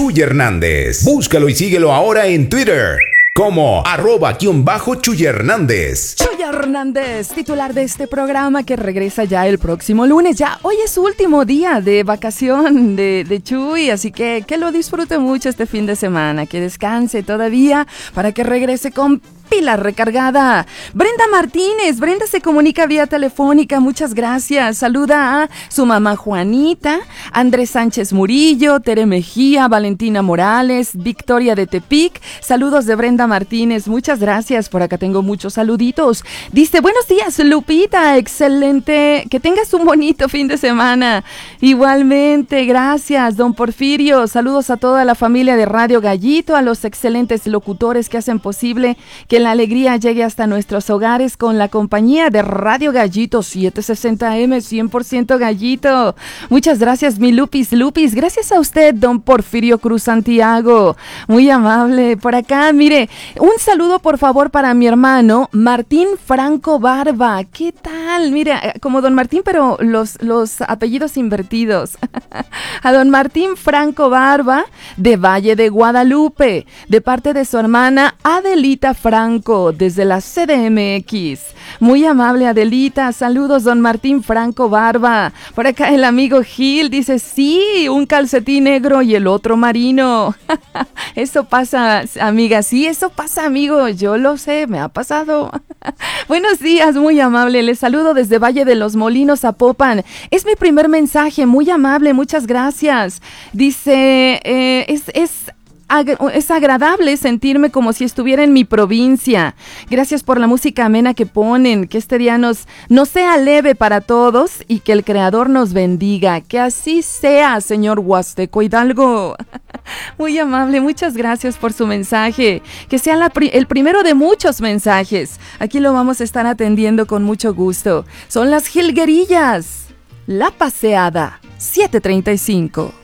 Chuy Hernández. Búscalo y síguelo ahora en Twitter como @Chuy Hernández. Chuy Hernández, titular de este programa que regresa ya el próximo lunes. Ya hoy es su último día de vacación de Chuy, así que lo disfrute mucho este fin de semana, que descanse todavía para que regrese con pila recargada. Brenda Martínez, Brenda se comunica vía telefónica, muchas gracias. Saluda a su mamá Juanita, Andrés Sánchez Murillo, Tere Mejía, Valentina Morales, Victoria de Tepic. Saludos de Brenda Martínez, muchas gracias. Por acá tengo muchos saluditos. Dice, buenos días Lupita, excelente, que tengas un bonito fin de semana. Igualmente, gracias don Porfirio. Saludos a toda la familia de Radio Gallito, a los excelentes locutores que hacen posible que la alegría llegue hasta nuestros hogares con la compañía de Radio Gallito 760M, 100% Gallito. Muchas gracias, mi Lupis. Gracias a usted, don Porfirio Cruz Santiago. Muy amable. Por acá, mire, un saludo por favor para mi hermano Martín Franco Barba. ¿Qué tal? Mira, como don Martín, pero los apellidos invertidos. A don Martín Franco Barba, de Valle de Guadalupe, de parte de su hermana Adelita Franco, desde la CDMX. Muy amable Adelita, saludos don Martín Franco Barba. Por acá el amigo Gil dice, sí, un calcetín negro y el otro marino. Eso pasa, amiga, sí, eso pasa, amigo, yo lo sé, me ha pasado. Buenos días, muy amable, les saludo desde Valle de los Molinos, Zapopan. Es mi primer mensaje, muy amable, muchas gracias. Dice, es agradable sentirme como si estuviera en mi provincia. Gracias por la música amena que ponen. Que este día nos sea leve para todos y que el Creador nos bendiga. Que así sea, señor Huasteco Hidalgo. Muy amable, muchas gracias por su mensaje. Que sea el primero de muchos mensajes. Aquí lo vamos a estar atendiendo con mucho gusto. Son las jilguerillas. La paseada 7:35.